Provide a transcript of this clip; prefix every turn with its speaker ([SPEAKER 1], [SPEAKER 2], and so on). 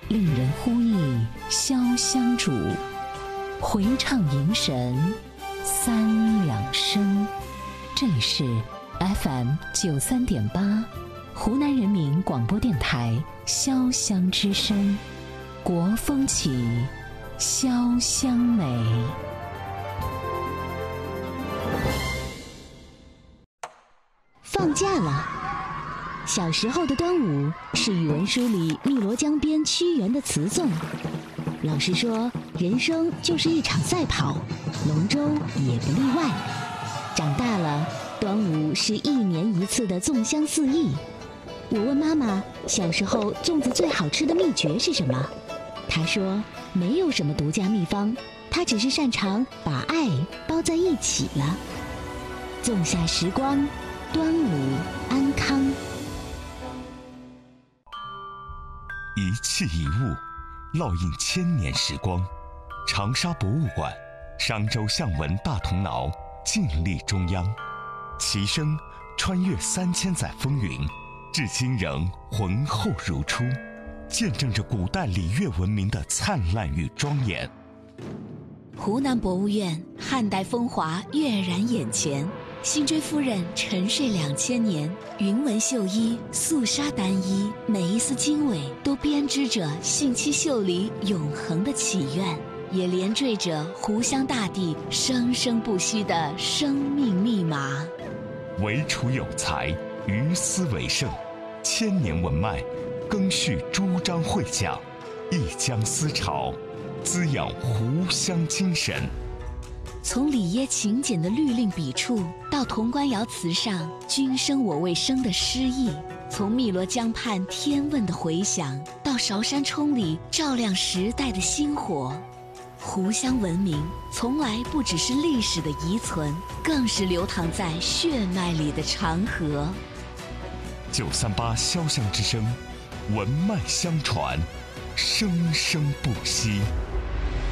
[SPEAKER 1] 令人呼忆潇湘主，回唱迎神三两声。这里是 FM93.8 湖南人民广播电台潇湘之声，国风起，潇湘美。
[SPEAKER 2] 放假了。小时候的端午是语文书里汨罗江边屈原的词颂。老师说，人生就是一场赛跑，龙舟也不例外。长大了，端午是1年1次的粽香四溢。我问妈妈，小时候粽子最好吃的秘诀是什么？她说，没有什么独家秘方，她只是擅长把爱包在一起了。粽下时光，端午安康。
[SPEAKER 3] 一器一物，烙印千年时光。长沙博物馆，商周象纹大铜挠，静立中央，其声穿越3000载风云，至今仍浑厚如初，见证着古代礼乐文明的灿烂与庄严。
[SPEAKER 1] 湖南博物院汉代风华跃然眼前，辛追夫人沉睡2000年，云纹绣衣，素纱单衣，每一丝经纬都编织着信息秀里永恒的祈愿，也连缀着湖湘大地生生不息的生命密码。
[SPEAKER 3] 惟楚有才，于斯为盛，千年文脉，更续诸章会讲，一江思潮，滋养湖湘精神。
[SPEAKER 1] 从里耶勤俭的律令笔触，到潼关窑瓷上君生我未生的诗意；从汨罗江畔天问的回响，到韶山冲里照亮时代的星火。湖湘文明从来不只是历史的遗存，更是流淌在血脉里的长河。
[SPEAKER 3] 938潇湘之声，文脉相传，生生不息。